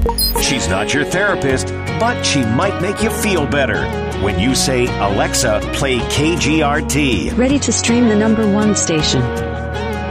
She's not your therapist, but she might make you feel better when you say, "Alexa, play KGRT." Ready to stream the #1 station.